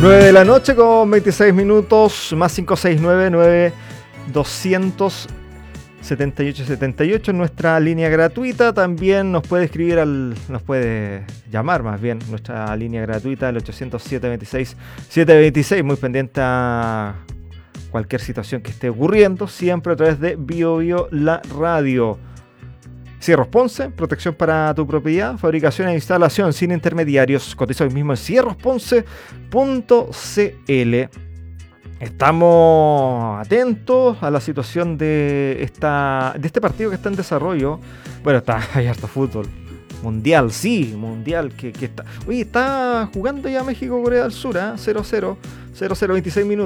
9 de la noche con 26 minutos, más 569-9200-7878 en nuestra línea gratuita. También nos puede escribir nos puede llamar más bien, nuestra línea gratuita, el 800-726-726, muy pendiente a cualquier situación que esté ocurriendo, siempre a través de Bio Bio la radio. Cierros Ponce, protección para tu propiedad, fabricación e instalación sin intermediarios. Cotiza hoy mismo en cierrosponce.cl. Estamos atentos a la situación de este partido que está en desarrollo. Bueno, hay harto fútbol. Mundial, sí, mundial que está. Oye, está jugando ya México-Corea del Sur, 0-0, 0-0, 26 minutos.